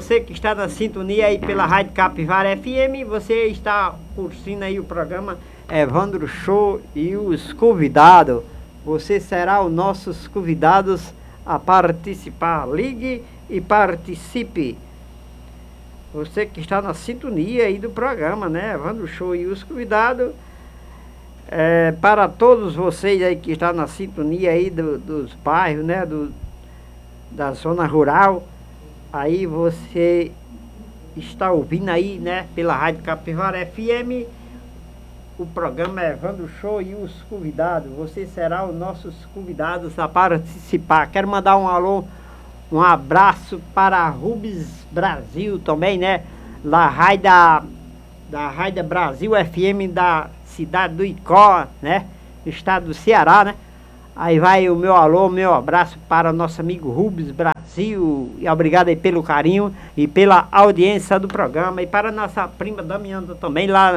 você que está na sintonia aí pela Rádio Capivara FM, você está curtindo aí o programa Evandro Show e os convidados. Você será os nossos convidados a participar. Ligue e participe. Você que está na sintonia aí do programa, né? Evandro Show e os convidados. Para todos vocês aí que estão na sintonia aí dos bairros, né? Da zona rural. Aí você está ouvindo aí, né? Pela Rádio Capivara FM. O programa Evandro Show e os convidados. Você será os nossos convidados a participar. Quero mandar um alô, um abraço para Rubens Brasil também, né? Da Rádio Brasil FM da cidade do Icó, né? Estado do Ceará, né? Aí vai o meu alô, meu abraço para o nosso amigo Rubens Brasil. E obrigado aí pelo carinho e pela audiência do programa. E para a nossa prima Damiana também, lá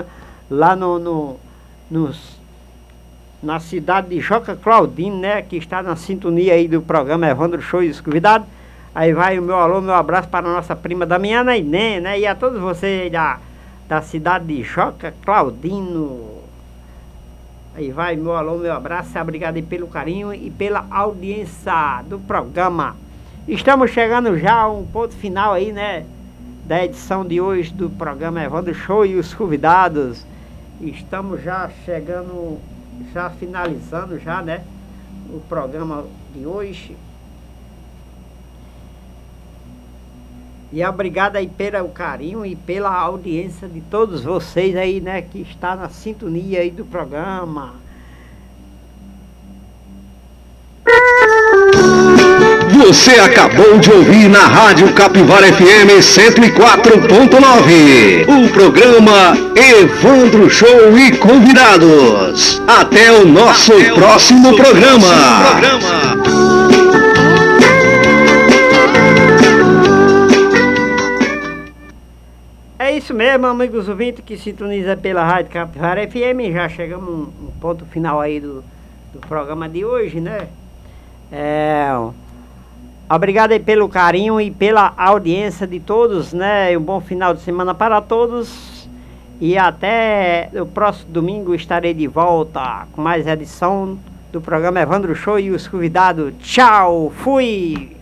na cidade de Joca Claudino, né? Que está na sintonia aí do programa Evandro Show e os convidados. Aí vai o meu alô, meu abraço para a nossa prima Damiana e Nê, né? E a todos vocês da cidade de Joca Claudino. Aí vai meu alô, meu abraço, obrigado aí pelo carinho e pela audiência do programa. Estamos chegando já a um ponto final aí, né? Da edição de hoje do programa Evandro Show e os convidados. Estamos já chegando, já finalizando já, né? O programa de hoje. E obrigado aí pelo carinho e pela audiência de todos vocês aí, né? Que está na sintonia aí do programa. Você acabou de ouvir na Rádio Capivara FM 104.9 o programa Evandro Show e Convidados. Até o nosso próximo programa. É isso mesmo, amigos ouvintes que sintoniza pela Rádio Capivara FM. Já chegamos um ponto final aí do programa de hoje, né? Obrigado aí pelo carinho e pela audiência de todos, né? Um bom final de semana para todos. E até o próximo domingo estarei de volta com mais edição do programa Evandro Show e os convidados. Tchau, fui!